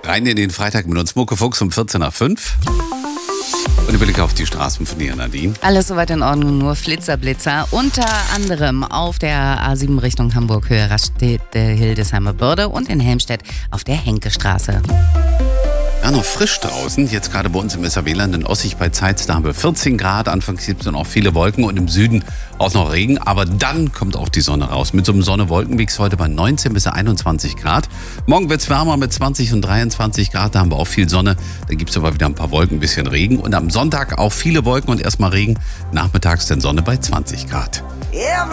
Rein in den Freitag mit uns Muckefuchs um 14 nach 5. Und der Blick auf die Straßen von dir, Nadine. Alles soweit in Ordnung, nur Flitzer. Unter anderem auf der A7 Richtung Hamburg, Höhe Raststätte, Hildesheimer Börde und in Helmstedt auf der Henkestraße. Ja, noch frisch draußen. Jetzt gerade bei uns im SAW-Land in Ossig bei Zeitz, da haben wir 14 Grad. Anfangs gibt es dann auch viele Wolken und im Süden auch noch Regen. Aber dann kommt auch die Sonne raus. Mit so einem Sonne-Wolken-Mix heute bei 19 bis 21 Grad. Morgen wird es wärmer mit 20 und 23 Grad. Da haben wir auch viel Sonne. Dann gibt es aber wieder ein paar Wolken, ein bisschen Regen. Und am Sonntag auch viele Wolken und erstmal Regen. Nachmittags dann Sonne bei 20 Grad. Yeah,